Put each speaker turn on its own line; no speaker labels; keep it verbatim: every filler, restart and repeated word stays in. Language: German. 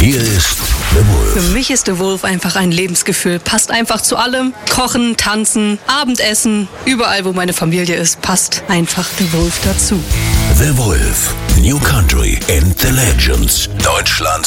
Hier ist The Wolf.
Für mich ist The Wolf einfach ein Lebensgefühl. Passt einfach zu allem. Kochen, tanzen, Abendessen, überall wo meine Familie ist, passt einfach The Wolf dazu.
The Wolf. New Country and the Legends. Deutschlands